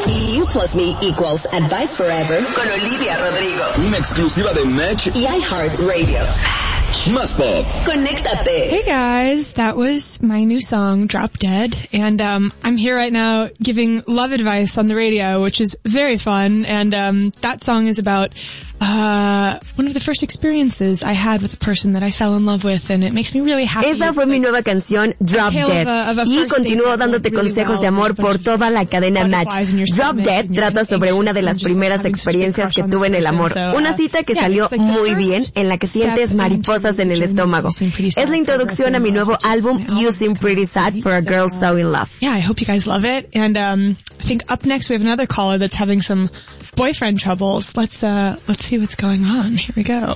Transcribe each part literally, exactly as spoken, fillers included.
You plus me equals advice forever con Olivia Rodrigo. Una exclusiva de Match y iHeartRadio. Más Pop. Conéctate. Hey guys, that was my new song, Drop Dead, and um, I'm here right now giving love advice on the radio, which is very fun, and um, that song is about uh, one of the first experiences I had with a person that I fell in love with, and it makes me really happy. Esa fue mi nueva canción, Drop Dead, of a, of a y continúo dándote really consejos well, de amor por toda la cadena Match. Drop Dead trata sobre una de las primeras experiencias que tuve en el amor, una cita que salió muy bien, en la que sientes mariposas en el estómago. Es la introducción a mi nuevo álbum, You Seem Pretty Sad for a Girl So in Love. Yeah, I hope you guys love it. And um, I think up next we have another caller that's having some boyfriend troubles. Let's uh, let's see what's going on. Here we go.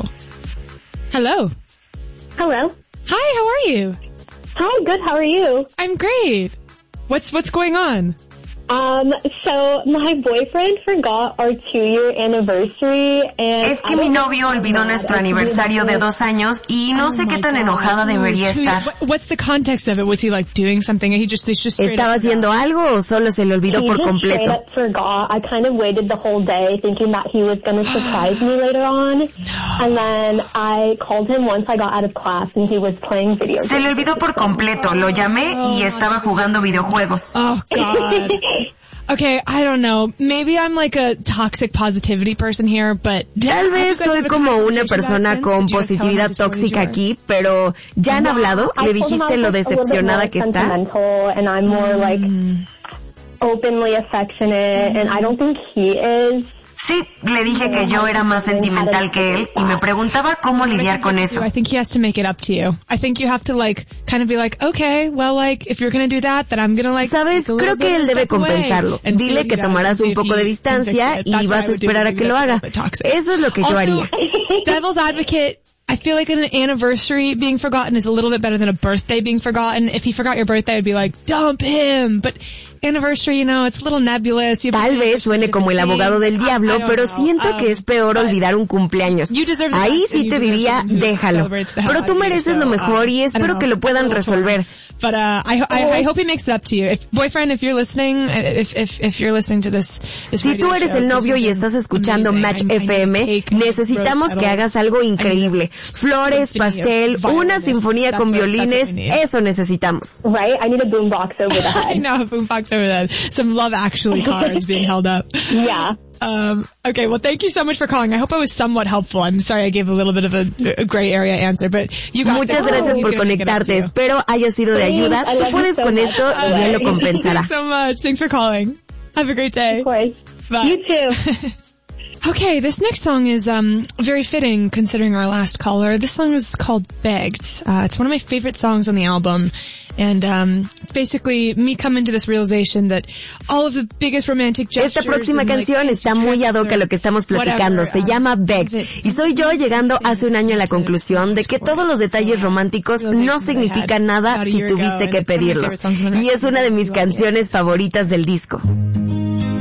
Hello. Hello. Hi, how are you? Hi, good. How are you? I'm great. What's what's going on? Um, so my boyfriend forgot our two-year anniversary and Es que mi novio olvidó nuestro aniversario de dos años y no sé qué tan enojada debería estar. What's the context of it? Was he like doing something? He just, just ¿Estaba haciendo algo o solo se le olvidó por completo? He just straight up forgot. I kind of waited the whole day thinking that he was going to surprise me later on. No. And then I called him once I got out of class and he was playing video games. Se le olvidó por completo. Lo llamé y estaba jugando videojuegos. Oh, God. Okay, I don't know. Maybe I'm like a toxic positivity person here, but... Tal vez soy como una persona con positividad tóxica aquí, pero ¿ya han hablado? ¿Le dijiste lo decepcionada que estás? And I'm more like openly affectionate, and I don't think he is. Sí, le dije que yo era más sentimental que él y me preguntaba cómo lidiar con eso. I think he has to make it up to you. I think you have to like kind of be like, okay, well like if you're going to do that, then I'm going to like. Sabes, creo que él debe compensarlo. Dile que tomarás un poco de distancia y vas a esperar a que lo haga. Eso es lo que yo haría. Devil's advocate. I feel like an anniversary being forgotten is a little bit better than a birthday being forgotten. If he forgot your birthday, I'd be like, dump him. But anniversary, you know, it's a little nebulous. You Tal vez suene como el abogado del diablo, pero siento que es peor olvidar un cumpleaños. Ahí sí te diría, déjalo. Pero tú mereces lo mejor y espero que lo puedan resolver. But uh, I, I, I hope he makes it up to you. If boyfriend, if you're listening, if if if you're listening to this, this si tú eres el novio y estás escuchando Match F M, necesitamos que hagas algo increíble. Flores, pastel, una sinfonía con violines, eso necesitamos. Right? I need a boombox over the head. I know, a boombox over the head. Some Love Actually cards being held up. Yeah. Um, okay, well, thank you so much for calling. I hope I was somewhat helpful. I'm sorry I gave a little bit of a, a gray area answer, but you got Muchas this. gracias por conectarte. Espero haya sido de ayuda. Tú puedes con esto y él lo compensará. Thanks so much. Thanks for calling. Have a great day. Of course. Bye. You too. Okay, this next song is um very fitting considering our last caller. This song is called Begged. Uh, it's one of my favorite songs on the album. And um it's basically me coming to this realization that all of the biggest romantic gestures... Esta próxima and, canción like, está muy ad hoc a lo que estamos platicando. Se llama Begged. Y soy yo llegando hace un año a la conclusión de que todos los detalles románticos no significan nada si tuviste que pedirlos. Y es una de mis canciones favoritas del disco.